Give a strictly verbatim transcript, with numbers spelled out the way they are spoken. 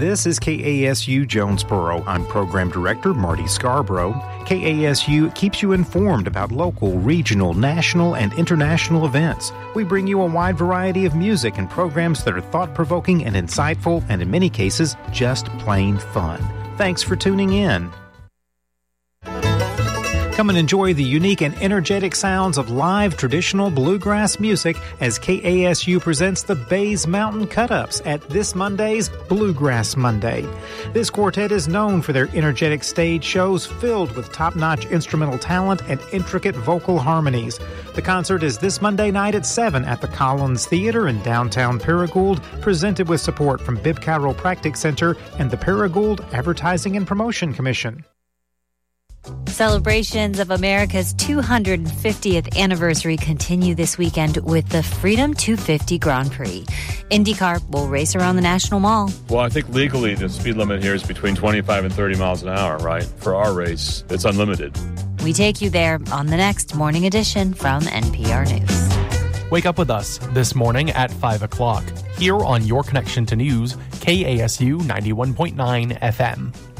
This is K A S U Jonesboro. I'm Program Director Marty Scarborough. K A S U keeps you informed about local, regional, national, and international events. We bring you a wide variety of music and programs that are thought-provoking and insightful, and in many cases, just plain fun. Thanks for tuning in. Come and enjoy the unique and energetic sounds of live traditional bluegrass music as K A S U presents the Bays Mountain Cut-Ups at this Monday's Bluegrass Monday. This quartet is known for their energetic stage shows filled with top-notch instrumental talent and intricate vocal harmonies. The concert is this Monday night at seven at the Collins Theater in downtown Paragould, presented with support from Bibb Chiropractic Center and the Paragould Advertising and Promotion Commission. Celebrations of America's two hundred fiftieth anniversary continue this weekend with the Freedom two fifty Grand Prix. IndyCar will race around the National Mall. Well, I think legally the speed limit here is between twenty-five and thirty miles an hour, right? For our race, it's unlimited. We take you there on the next Morning Edition from N P R News. Wake up with us this morning at five o'clock here on Your Connection to News, K A S U ninety-one point nine F M.